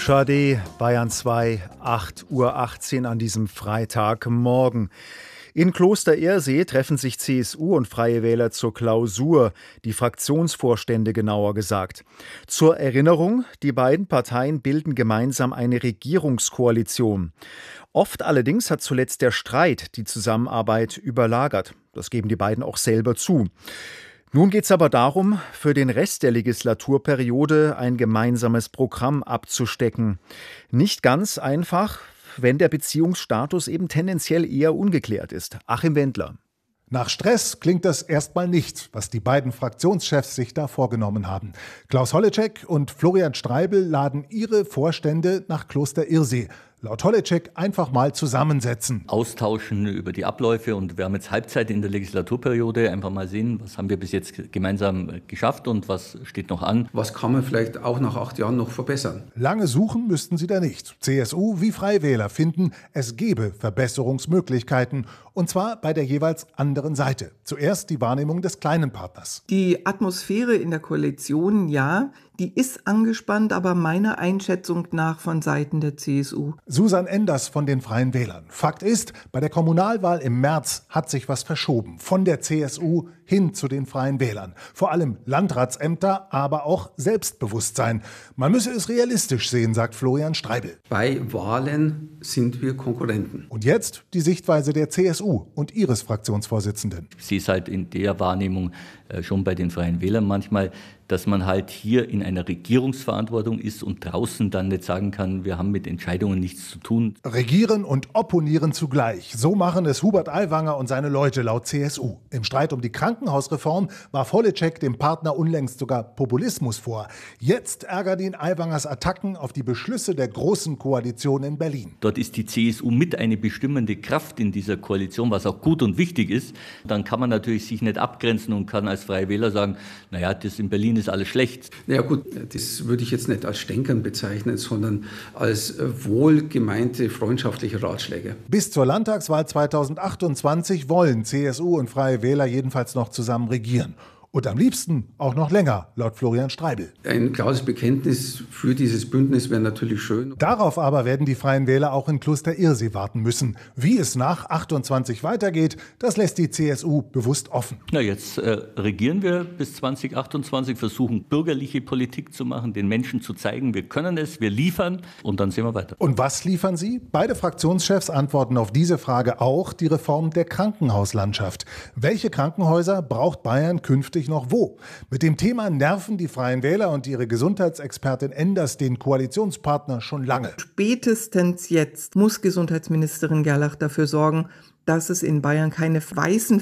Schade, Bayern 2, 8:18 Uhr an diesem Freitagmorgen. In Kloster-Ersee treffen sich CSU und Freie Wähler zur Klausur, die Fraktionsvorstände genauer gesagt. Zur Erinnerung, die beiden Parteien bilden gemeinsam eine Regierungskoalition. Oft allerdings hat zuletzt der Streit die Zusammenarbeit überlagert. Das geben die beiden auch selber zu. Nun geht es aber darum, für den Rest der Legislaturperiode ein gemeinsames Programm abzustecken. Nicht ganz einfach, wenn der Beziehungsstatus eben tendenziell eher ungeklärt ist. Achim Wendler. Nach Stress klingt das erstmal nicht, was die beiden Fraktionschefs sich da vorgenommen haben. Klaus Holleczek und Florian Streibel laden ihre Vorstände nach Kloster-Irsee. Laut Holleczek einfach mal zusammensetzen. Austauschen über die Abläufe, und wir haben jetzt Halbzeit in der Legislaturperiode. Einfach mal sehen, was haben wir bis jetzt gemeinsam geschafft und was steht noch an. Was kann man vielleicht auch nach 8 Jahren noch verbessern? Lange suchen müssten sie da nicht. CSU wie Freie Wähler finden, es gebe Verbesserungsmöglichkeiten. Und zwar bei der jeweils anderen Seite. Zuerst die Wahrnehmung des kleinen Partners. Die Atmosphäre in der Koalition, ja, die ist angespannt, aber meiner Einschätzung nach von Seiten der CSU. Susan Enders von den Freien Wählern. Fakt ist, bei der Kommunalwahl im März hat sich was verschoben. Von der CSU hin zu den Freien Wählern. Vor allem Landratsämter, aber auch Selbstbewusstsein. Man müsse es realistisch sehen, sagt Florian Streibel. Bei Wahlen sind wir Konkurrenten. Und jetzt die Sichtweise der CSU und ihres Fraktionsvorsitzenden. Ich sehe es halt in der Wahrnehmung schon bei den Freien Wählern manchmal, dass man halt hier in einer Regierungsverantwortung ist und draußen dann nicht sagen kann, wir haben mit Entscheidungen nichts zu tun. Regieren und opponieren zugleich. So machen es Hubert Aiwanger und seine Leute laut CSU. Im Streit um die Krankenhausreform warf Holleczek dem Partner unlängst sogar Populismus vor. Jetzt ärgert ihn Aiwangers Attacken auf die Beschlüsse der Großen Koalition in Berlin. Dort ist die CSU mit eine bestimmende Kraft in dieser Koalition, was auch gut und wichtig ist. Dann kann man natürlich sich nicht abgrenzen und kann als Freie Wähler sagen, naja, das in Berlin ist alles schlecht. Ja gut, das würde ich jetzt nicht als Stänkern bezeichnen, sondern als wohlgemeinte freundschaftliche Ratschläge. Bis zur Landtagswahl 2028 wollen CSU und Freie Wähler jedenfalls noch zusammen regieren. Und am liebsten auch noch länger, laut Florian Streibel. Ein klares Bekenntnis für dieses Bündnis wäre natürlich schön. Darauf aber werden die Freien Wähler auch in Kloster-Irsee warten müssen. Wie es nach 28 weitergeht, das lässt die CSU bewusst offen. Na, jetzt regieren wir bis 2028, versuchen bürgerliche Politik zu machen, den Menschen zu zeigen, wir können es, wir liefern, und dann sehen wir weiter. Und was liefern sie? Beide Fraktionschefs antworten auf diese Frage auch: die Reform der Krankenhauslandschaft. Welche Krankenhäuser braucht Bayern künftig noch wo? Mit dem Thema nerven die Freien Wähler und ihre Gesundheitsexpertin Enders den Koalitionspartner schon lange. Spätestens jetzt muss Gesundheitsministerin Gerlach dafür sorgen, dass es in Bayern keine weißen